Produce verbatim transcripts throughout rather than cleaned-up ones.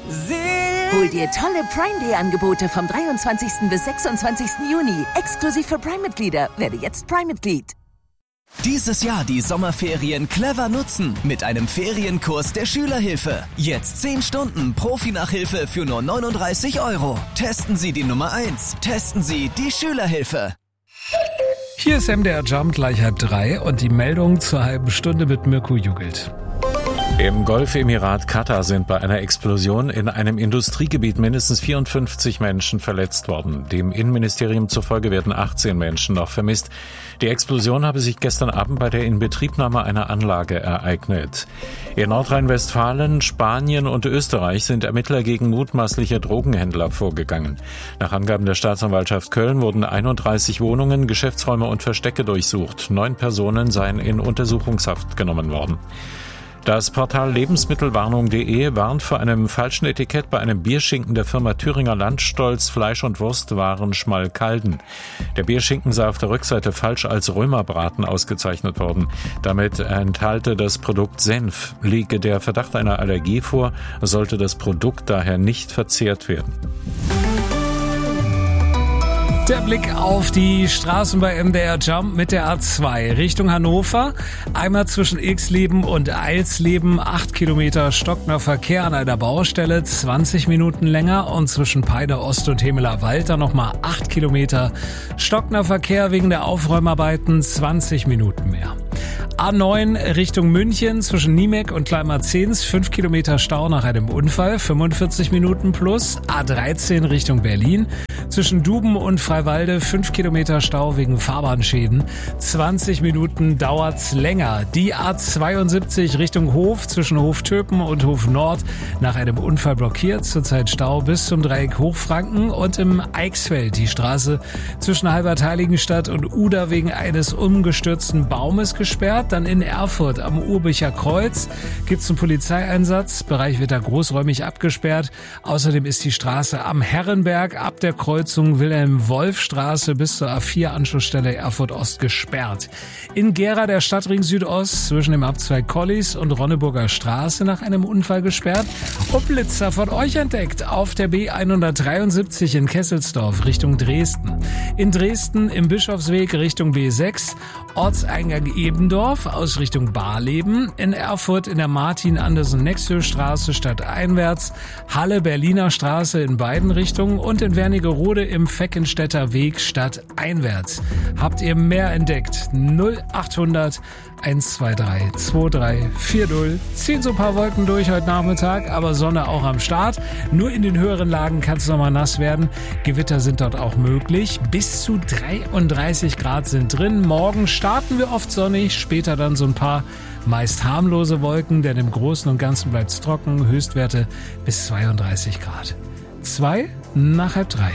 Hol dir tolle Prime Day Angebote vom dreiundzwanzigsten bis sechsundzwanzigsten Juni. Exklusiv für Prime-Mitglieder. Werde jetzt Prime-Mitglied. Dieses Jahr die Sommerferien clever nutzen mit einem Ferienkurs der Schülerhilfe. Jetzt zehn Stunden Profi-Nachhilfe für nur neununddreißig Euro. Testen Sie die Nummer eins. Testen Sie die Schülerhilfe. Hier ist M D R Jump gleich halb drei und die Meldung zur halben Stunde mit Mirko Jugelt. Im Golfemirat Katar sind bei einer Explosion in einem Industriegebiet mindestens vierundfünfzig Menschen verletzt worden. Dem Innenministerium zufolge werden achtzehn Menschen noch vermisst. Die Explosion habe sich gestern Abend bei der Inbetriebnahme einer Anlage ereignet. In Nordrhein-Westfalen, Spanien und Österreich sind Ermittler gegen mutmaßliche Drogenhändler vorgegangen. Nach Angaben der Staatsanwaltschaft Köln wurden einunddreißig Wohnungen, Geschäftsräume und Verstecke durchsucht. Neun Personen seien in Untersuchungshaft genommen worden. Das Portal Lebensmittelwarnung punkt de warnt vor einem falschen Etikett bei einem Bierschinken der Firma Thüringer Landstolz Fleisch- und Wurstwaren Schmalkalden. Der Bierschinken sei auf der Rückseite falsch als Römerbraten ausgezeichnet worden. Damit enthalte das Produkt Senf. Liege der Verdacht einer Allergie vor, sollte das Produkt daher nicht verzehrt werden. Der Blick auf die Straßen bei M D R Jump mit der A zwei Richtung Hannover. Einmal zwischen Ilksleben und Eilsleben acht Kilometer stockender Verkehr an einer Baustelle, zwanzig Minuten länger. Und zwischen Peine Ost und Hemeler Wald dann nochmal acht Kilometer stockender Verkehr wegen der Aufräumarbeiten, zwanzig Minuten mehr. A neun Richtung München zwischen Niemek und Kleinmarzens, fünf Kilometer Stau nach einem Unfall, fünfundvierzig Minuten plus. A dreizehn Richtung Berlin zwischen Duben und Freiwalde, fünf Kilometer Stau wegen Fahrbahnschäden, zwanzig Minuten dauert's länger. Die A zweiundsiebzig Richtung Hof zwischen Hoftöpen und Hof Nord nach einem Unfall blockiert, zurzeit Stau bis zum Dreieck Hochfranken. Und im Eichsfeld die Straße zwischen Halbertheiligenstadt und Uda wegen eines umgestürzten Baumes gesperrt. Dann in Erfurt am Urbicher Kreuz gibt's einen Polizeieinsatz. Bereich wird da großräumig abgesperrt. Außerdem ist die Straße am Herrenberg ab der Kreuzung Wilhelm-Wolf-Straße bis zur A vier Anschlussstelle Erfurt Ost gesperrt. In Gera der Stadtring Südost zwischen dem Abzweig Collis und Ronneburger Straße nach einem Unfall gesperrt. Und Blitzer von euch entdeckt auf der B hundertdreiundsiebzig in Kesselsdorf Richtung Dresden. In Dresden im Bischofsweg Richtung B sechs, Ortseingang Ebendorf aus Richtung Barleben, in Erfurt in der Martin-Andersen-Nexö-Straße stadteinwärts, Halle Berliner Straße in beiden Richtungen und in Wernigerode im Feckenstädter Weg stadteinwärts. Habt ihr mehr entdeckt? null achthundert hundertzweiundzwanzig drei vier null. Ziehen so ein paar Wolken durch heute Nachmittag, aber Sonne auch am Start. Nur in den höheren Lagen kann es nochmal nass werden. Gewitter sind dort auch möglich. Bis zu dreiunddreißig Grad sind drin. Morgen starten wir oft sonnig, später dann so ein paar meist harmlose Wolken, denn im Großen und Ganzen bleibt es trocken. Höchstwerte bis zweiunddreißig Grad. Zwei nach halb drei.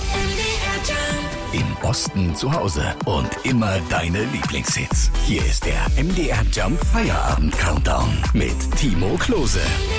Im Osten zu Hause und immer deine Lieblingshits. Hier ist der M D R Jump Feierabend Countdown mit Timo Klose.